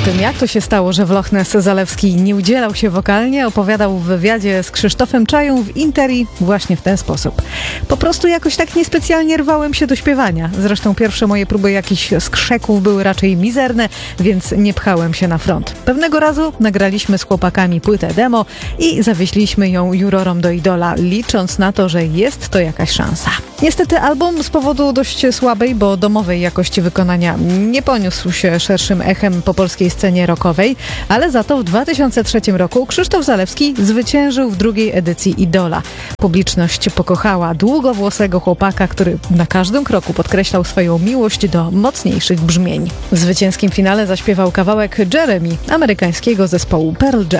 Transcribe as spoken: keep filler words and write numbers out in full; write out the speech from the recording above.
O tym, jak to się stało, że w Loch Ness Zalewski nie udzielał się wokalnie, opowiadał w wywiadzie z Krzysztofem Czają w Interi właśnie w ten sposób. Po prostu jakoś tak niespecjalnie rwałem się do śpiewania. Zresztą pierwsze moje próby jakichś skrzeków były raczej mizerne, więc nie pchałem się na front. Pewnego razu nagraliśmy z chłopakami płytę demo i zawieźliśmy ją jurorom do Idola, licząc na to, że jest to jakaś szansa. Niestety album z powodu dość słabej, bo domowej jakości wykonania nie poniósł się szerszym echem po polskiej scenie rockowej, ale za to w dwa tysiące trzecim roku Krzysztof Zalewski zwyciężył w drugiej edycji Idola. Publiczność pokochała długowłosego chłopaka, który na każdym kroku podkreślał swoją miłość do mocniejszych brzmień. W zwycięskim finale zaśpiewał kawałek Jeremy amerykańskiego zespołu Pearl Jam.